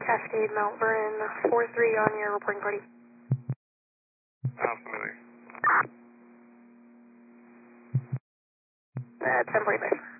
Cascade, Mount Vernon, 4-3 on your reporting party. Absolutely. 10:45.